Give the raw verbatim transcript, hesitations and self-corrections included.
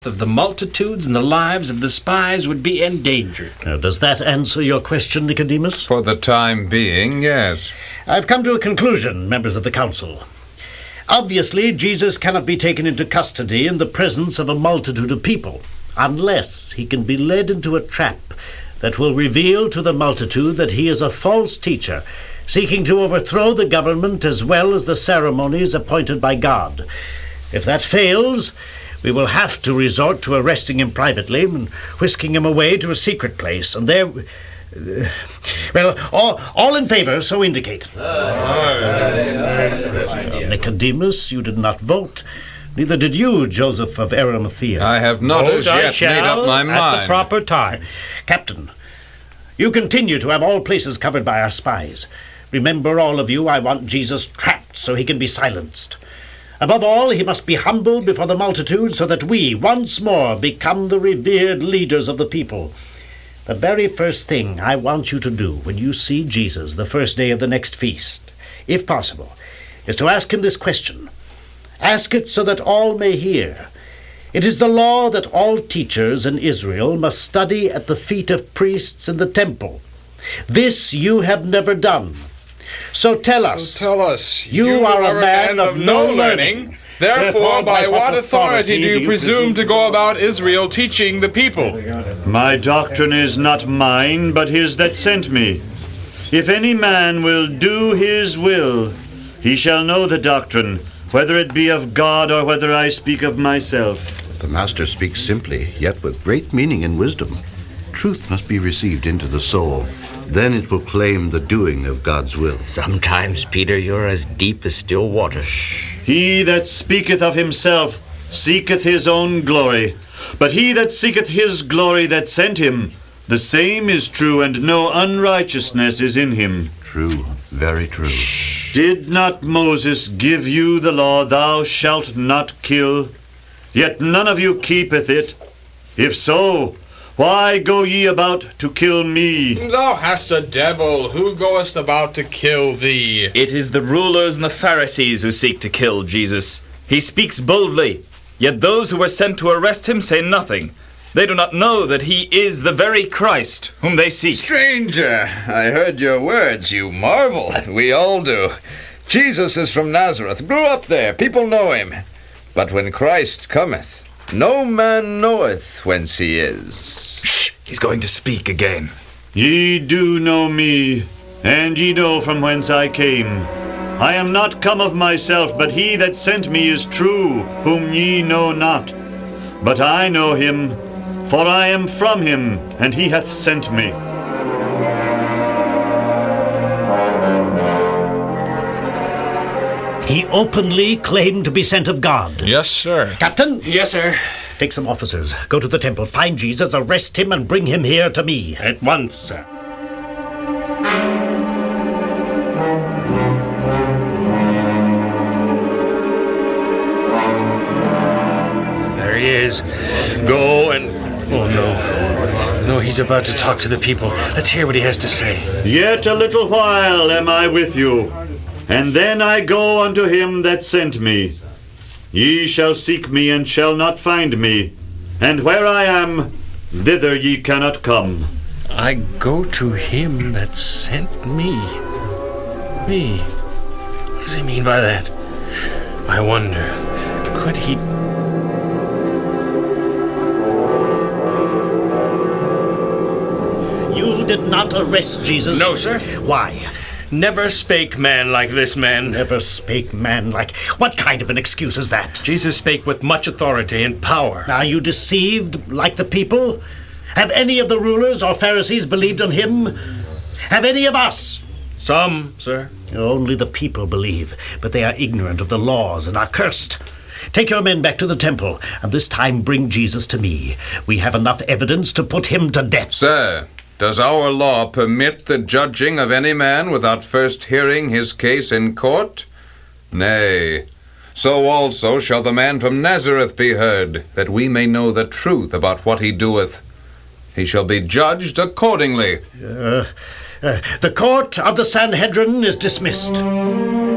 of the multitudes and the lives of the spies would be endangered. Now, does that answer your question, Nicodemus? For the time being, yes. I've come to a conclusion, members of the council. Obviously, Jesus cannot be taken into custody in the presence of a multitude of people, unless he can be led into a trap that will reveal to the multitude that he is a false teacher, seeking to overthrow the government as well as the ceremonies appointed by God. If that fails, we will have to resort to arresting him privately and whisking him away to a secret place, and there... Uh, well, all, all in favor, so indicate. Uh, Nicodemus, you did not vote. Neither did you, Joseph of Arimathea. I have not Vote as yet made up my mind. At the proper time. Captain, you continue to have all places covered by our spies. Remember, all of you, I want Jesus trapped so he can be silenced. Above all, he must be humbled before the multitude so that we, once more, become the revered leaders of the people. The very first thing I want you to do when you see Jesus the first day of the next feast, if possible, is to ask him this question. Ask it so that all may hear. It is the law that all teachers in Israel must study at the feet of priests in the temple. This you have never done. So tell us, so tell us you, you are, are a man, man of no learning. learning. Therefore, by what authority do you presume to go about Israel teaching the people? My doctrine is not mine, but his that sent me. If any man will do his will, he shall know the doctrine, whether it be of God or whether I speak of myself. The Master speaks simply, yet with great meaning and wisdom. Truth must be received into the soul. Then it will claim the doing of God's will. Sometimes, Peter, you're as deep as still water. He that speaketh of himself seeketh his own glory. But he that seeketh his glory that sent him, the same is true, and no unrighteousness is in him. True, very true. Did not Moses give you the law, thou shalt not kill? Yet none of you keepeth it. If so, why go ye about to kill me? Thou hast a devil. Who goest about to kill thee? It is the rulers and the Pharisees who seek to kill Jesus. He speaks boldly, yet those who were sent to arrest him say nothing. They do not know that he is the very Christ whom they seek. Stranger, I heard your words. You marvel. We all do. Jesus is from Nazareth, grew up there. People know him. But when Christ cometh, no man knoweth whence he is. Shh! He's going to speak again. Ye do know me, and ye know from whence I came. I am not come of myself, but he that sent me is true, whom ye know not. But I know him, for I am from him, and he hath sent me. He openly claimed to be sent of God. Yes, sir. Captain? Yes, sir. Take some officers. Go to the temple. Find Jesus, arrest him, and bring him here to me. At once, sir. There he is. Go and... Oh, no. No, he's about to talk to the people. Let's hear what he has to say. Yet a little while am I with you, and then I go unto him that sent me. Ye shall seek me, and shall not find me, and where I am, thither ye cannot come. I go to him that sent me. Me? What does he mean by that? I wonder, could he... You did not arrest Jesus? No, sir. Why? Never spake man like this man. Never spake man like... What kind of an excuse is that? Jesus spake with much authority and power. Are you deceived like the people? Have any of the rulers or Pharisees believed on him? Have any of us? Some, sir. Only the people believe, but they are ignorant of the laws and are cursed. Take your men back to the temple, and this time bring Jesus to me. We have enough evidence to put him to death. Sir, does our law permit the judging of any man without first hearing his case in court? Nay, so also shall the man from Nazareth be heard, that we may know the truth about what he doeth. He shall be judged accordingly. Uh, uh, the court of the Sanhedrin is dismissed.